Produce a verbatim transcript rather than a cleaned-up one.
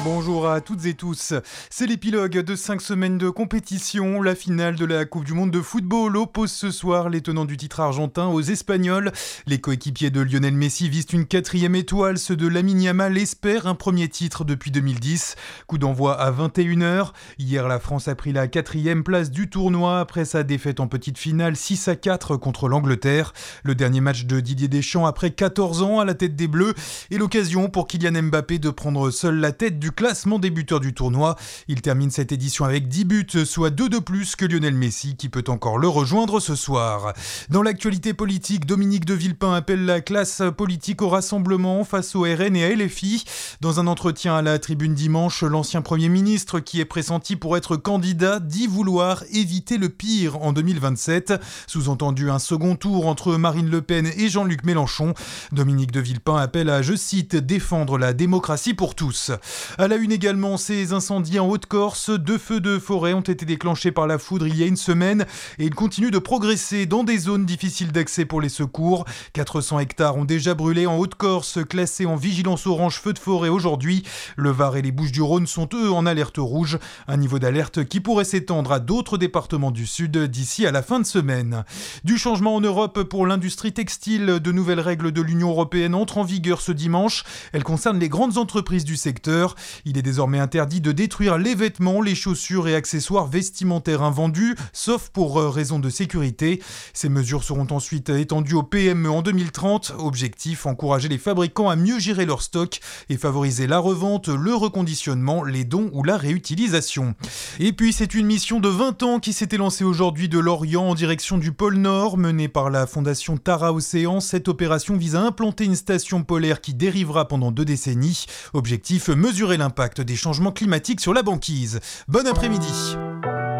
Bonjour à toutes et tous. C'est l'épilogue de cinq semaines de compétition. La finale de la Coupe du Monde de football oppose ce soir les tenants du titre argentin aux Espagnols. Les coéquipiers de Lionel Messi visent une quatrième étoile. Ceux de Lamine Yamal espèrent un premier titre depuis deux mille dix. Coup d'envoi à vingt et une heures. Hier, la France a pris la quatrième place du tournoi après sa défaite en petite finale six à quatre contre l'Angleterre. Le dernier match de Didier Deschamps après quatorze ans à la tête des Bleus et l'occasion pour Kylian Mbappé de prendre seul la tête du classement des buteurs du tournoi. Il termine cette édition avec dix buts, soit deux de plus que Lionel Messi qui peut encore le rejoindre ce soir. Dans l'actualité politique, Dominique de Villepin appelle la classe politique au rassemblement face au R N et à L F I. Dans un entretien à la tribune dimanche, l'ancien Premier ministre, qui est pressenti pour être candidat, dit vouloir éviter le pire en deux mille vingt-sept. Sous-entendu un second tour entre Marine Le Pen et Jean-Luc Mélenchon. Dominique de Villepin appelle à, je cite, défendre la démocratie pour tous. À la une également, ces incendies en Haute-Corse. Deux feux de forêt ont été déclenchés par la foudre il y a une semaine et ils continuent de progresser dans des zones difficiles d'accès pour les secours. quatre cents hectares ont déjà brûlé en Haute-Corse, classés en vigilance orange feu de forêt aujourd'hui. Le Var et les Bouches-du-Rhône sont eux en alerte rouge, un niveau d'alerte qui pourrait s'étendre à d'autres départements du Sud d'ici à la fin de semaine. Du changement en Europe pour l'industrie textile, de nouvelles règles de l'Union européenne entrent en vigueur ce dimanche. Elles concernent les grandes entreprises du secteur. Il est désormais interdit de détruire les vêtements, les chaussures et accessoires vestimentaires invendus, sauf pour raison de sécurité. Ces mesures seront ensuite étendues aux P M E en deux mille trente. Objectif, encourager les fabricants à mieux gérer leur stock et favoriser la revente, le reconditionnement, les dons ou la réutilisation. Et puis c'est une mission de vingt ans qui s'était lancée aujourd'hui de Lorient en direction du pôle Nord, menée par la fondation Tara Océan. Cette opération vise à implanter une station polaire qui dérivera pendant deux décennies. Objectif, mesurer l'impact des changements climatiques sur la banquise. Bon après-midi.